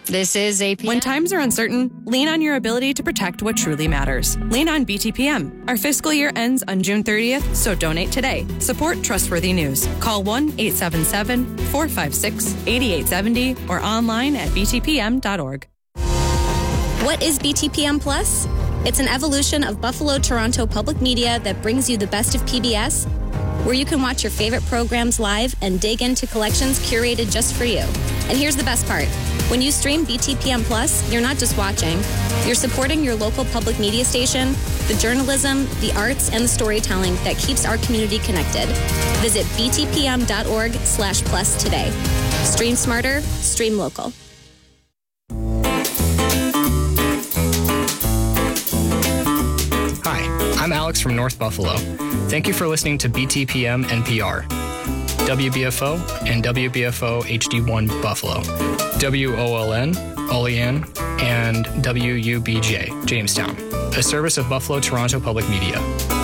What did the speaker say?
This is APM. When times are uncertain, lean on your ability to protect what truly matters. Lean on BTPM. Our fiscal year ends on June 30th, so donate today. Support trustworthy news. Call 1-877-456-8870 or online at btpm.org. What is BTPM Plus? It's an evolution of Buffalo-Toronto public media that brings you the best of PBS, where you can watch your favorite programs live and dig into collections curated just for you. And here's the best part. When you stream BTPM Plus, you're not just watching. You're supporting your local public media station, the journalism, the arts, and the storytelling that keeps our community connected. Visit btpm.org/plus today. Stream smarter, stream local. Hi, I'm Alex from North Buffalo. Thank you for listening to BTPM NPR, WBFO and WBFO HD1 Buffalo, WOLN, Olean, and WUBJ, Jamestown, a service of Buffalo-Toronto Public Media.